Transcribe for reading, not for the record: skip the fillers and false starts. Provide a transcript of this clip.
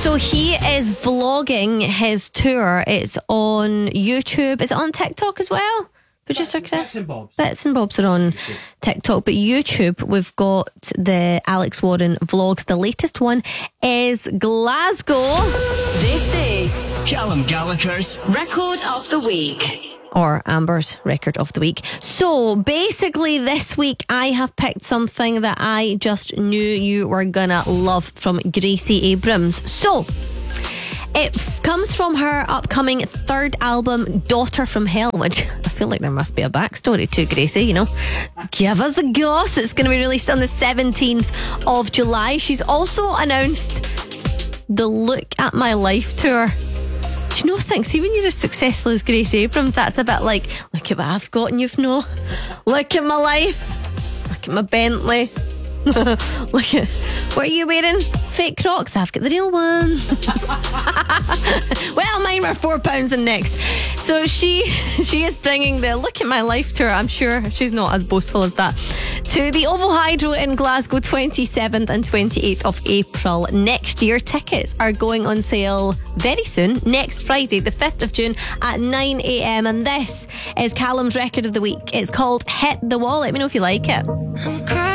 So he is vlogging his tour. It's on YouTube. Is it on TikTok as well? Producer Chris? Bits and Bobs are on TikTok, but YouTube, we've got the Alex Warren vlogs. The latest one is Glasgow. This is Callum Gallagher's Record of the Week. Or Amber's Record of the Week. So basically this week I have picked something that I just knew you were gonna love from Gracie Abrams. So it comes from her upcoming third album, Daughter from Hell, which I feel like there must be a backstory to, Gracie, you know. Give us the goss. It's going to be released on the 17th of July. She's also announced the Look at My Life tour. Do you know, think, see, when you're as successful as Gracie Abrams, that's a bit like, look at what I've got and you've no. Look at my life. Look at my Bentley. Look at, what are you wearing? Fake Crocs? I've got the real ones. Well, mine were £4 and next. So she is bringing the Look at My Life tour. I'm sure she's not as boastful as that, to the Oval Hydro in Glasgow, 27th and 28th of April next year. Tickets are going on sale very soon, next Friday, the 5th of June at 9 a.m. And this is Callum's Record of the Week. It's called Hit the Wall. Let me know if you like it.